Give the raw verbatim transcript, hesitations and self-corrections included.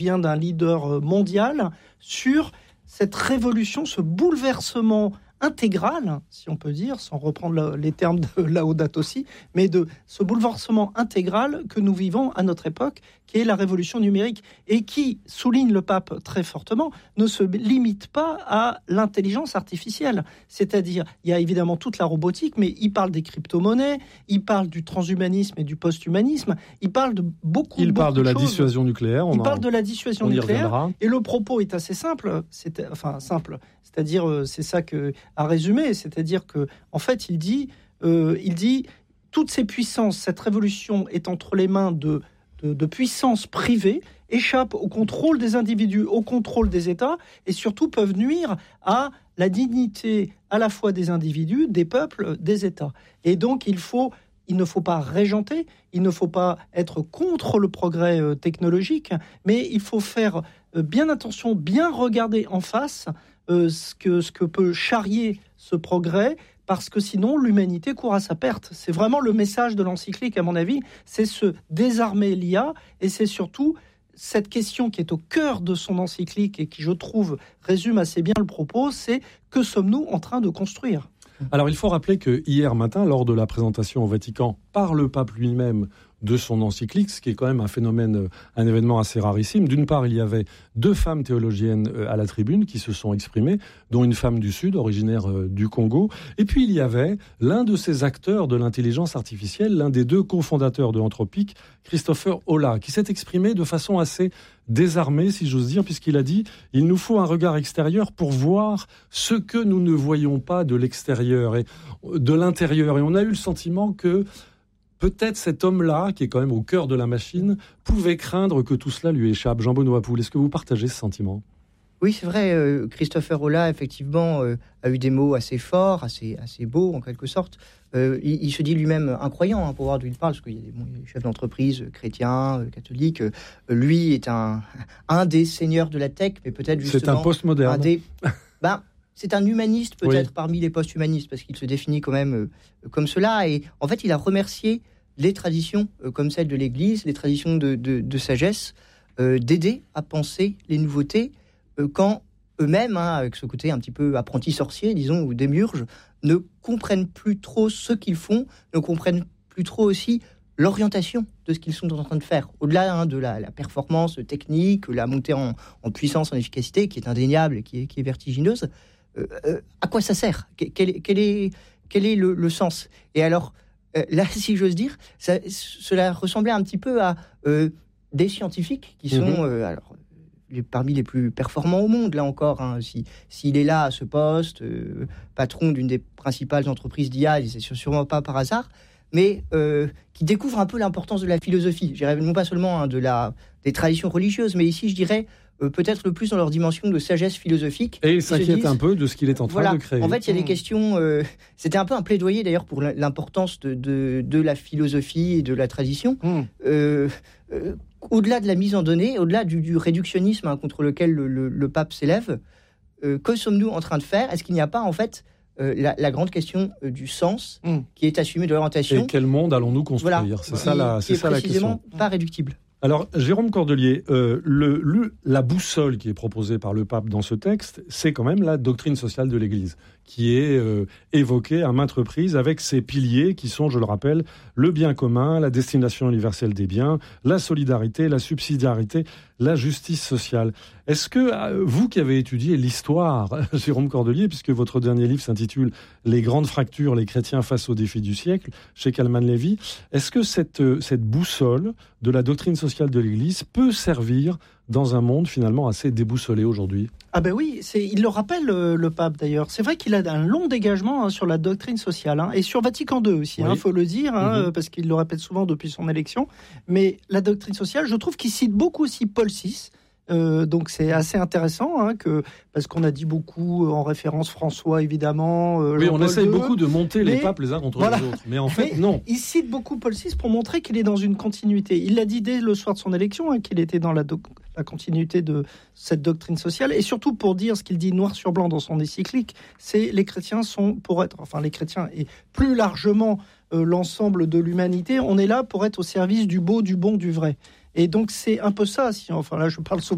vient d'un leader mondial sur cette révolution, ce bouleversement intégral, si on peut dire, sans reprendre les termes de Laudato Si, mais de ce bouleversement intégral que nous vivons à notre époque, qui est la révolution numérique, et qui, souligne le pape très fortement, ne se limite pas à l'intelligence artificielle. C'est-à-dire, il y a évidemment toute la robotique, mais il parle des crypto-monnaies, il parle du transhumanisme et du post-humanisme, il parle de beaucoup, il beaucoup parle de, de la choses. dissuasion nucléaire. Il en... parle de la dissuasion nucléaire, et le propos est assez simple, c'est, enfin simple, c'est-à-dire, c'est ça que, à résumer, c'est-à-dire que, en fait, il dit, euh, il dit, toutes ces puissances, cette révolution est entre les mains de, de, de puissances privées, échappent au contrôle des individus, au contrôle des États, et surtout peuvent nuire à la dignité à la fois des individus, des peuples, des États. Et donc, il faut, il ne faut pas régenter, il ne faut pas être contre le progrès euh, technologique, mais il faut faire euh, bien attention, bien regarder en face Euh, ce, que, ce que peut charrier ce progrès, parce que sinon l'humanité court à sa perte. C'est vraiment le message de l'encyclique, à mon avis, c'est se désarmer l'I A, et c'est surtout cette question qui est au cœur de son encyclique et qui, je trouve, résume assez bien le propos, c'est que sommes-nous en train de construire ? Alors il faut rappeler que hier matin, lors de la présentation au Vatican par le pape lui-même de son encyclique, ce qui est quand même un phénomène, un événement assez rarissime. D'une part, il y avait deux femmes théologiennes à la tribune qui se sont exprimées, dont une femme du Sud, originaire du Congo. Et puis il y avait l'un de ces acteurs de l'intelligence artificielle, l'un des deux cofondateurs de Anthropic, Christopher Olah, qui s'est exprimé de façon assez désarmée, si j'ose dire, puisqu'il a dit « Il nous faut un regard extérieur pour voir ce que nous ne voyons pas de l'extérieur et de l'intérieur. » Et on a eu le sentiment que peut-être cet homme-là, qui est quand même au cœur de la machine, pouvait craindre que tout cela lui échappe. Jean-Benoît Poul, est-ce que vous partagez ce sentiment ? Oui, c'est vrai. Euh, Christopher Olah, effectivement, euh, a eu des mots assez forts, assez, assez beaux, en quelque sorte. Euh, il, il se dit lui-même incroyant, hein, pour voir d'où il parle, parce qu'il y a des, bon, il y a des chefs d'entreprise chrétiens, euh, catholiques. Euh, lui est un, un des seigneurs de la tech, mais peut-être justement... C'est un post-moderne. Un des, ben, c'est un humaniste, peut-être, oui. parmi les post-humanistes, parce qu'il se définit quand même euh, comme cela. Et en fait, il a remercié les traditions, euh, comme celle de l'Église, les traditions de, de, de sagesse, euh, d'aider à penser les nouveautés, euh, quand eux-mêmes, hein, avec ce côté un petit peu apprenti sorcier, disons, ou démiurge, ne comprennent plus trop ce qu'ils font, ne comprennent plus trop aussi l'orientation de ce qu'ils sont en train de faire. Au-delà hein, de la, la performance technique, la montée en, en puissance, en efficacité, qui est indéniable et qui est, qui est vertigineuse, euh, euh, à quoi ça sert ? Quel est, quel est, quel est le, le sens ? Et alors, euh, là, si j'ose dire, ça, cela ressemblait un petit peu à euh, des scientifiques qui sont... Mmh. Euh, alors, Les, parmi les plus performants au monde, là encore. Hein, si, s'il est là à ce poste, euh, patron d'une des principales entreprises d'I A, c'est sûrement pas par hasard, mais euh, qui découvre un peu l'importance de la philosophie. Je dirais non pas seulement hein, de la, des traditions religieuses, mais ici, je dirais, euh, peut-être le plus dans leur dimension de sagesse philosophique. Et il s'inquiète un peu de ce qu'il est en train voilà, de créer. En fait, il y a des mmh. questions... Euh, c'était un peu un plaidoyer, d'ailleurs, pour l'importance de, de, de la philosophie et de la tradition. Mmh. Euh, euh, au-delà de la mise en données, au-delà du, du réductionnisme hein, contre lequel le, le, le pape s'élève, euh, que sommes-nous en train de faire ? Est-ce qu'il n'y a pas, en fait, euh, la, la grande question euh, du sens mmh. qui est assumée de l'orientation ? Et quel monde allons-nous construire ? Voilà, c'est ça, la, c'est qui est ça la question. précisément pas réductible. Alors, Jérôme Cordelier, euh, le, le, la boussole qui est proposée par le pape dans ce texte, c'est quand même la doctrine sociale de l'Église, qui est euh, évoquée à maintes reprises avec ses piliers qui sont, je le rappelle, le bien commun, la destination universelle des biens, la solidarité, la subsidiarité, la justice sociale. Est-ce que euh, vous qui avez étudié l'histoire, Jérôme Cordelier, puisque votre dernier livre s'intitule « Les grandes fractures, les chrétiens face aux défis du siècle » chez Kalman Levy, est-ce que cette, cette boussole de la doctrine sociale de l'Église peut servir dans un monde finalement assez déboussolé aujourd'hui ? Ah ben oui, c'est, il le rappelle le, le pape d'ailleurs. C'est vrai qu'il a un long dégagement hein, sur la doctrine sociale hein, et sur Vatican deux aussi, il oui. hein, faut le dire, hein, mm-hmm. parce qu'il le répète souvent depuis son élection. Mais la doctrine sociale, je trouve qu'il cite beaucoup aussi Paul six. Euh, donc c'est assez intéressant hein, que, parce qu'on a dit beaucoup en référence François évidemment. Euh, oui, on essaye deux, beaucoup de monter mais, les papes les uns contre voilà. les autres, mais en fait mais non. Il cite beaucoup Paul six pour montrer qu'il est dans une continuité. Il l'a dit dès le soir de son élection hein, qu'il était dans la, doc- la continuité de cette doctrine sociale et surtout pour dire ce qu'il dit noir sur blanc dans son encyclique, c'est les chrétiens sont pour être, enfin les chrétiens et plus largement euh, l'ensemble de l'humanité, on est là pour être au service du beau, du bon, du vrai. Et donc c'est un peu ça, si enfin là je parle sous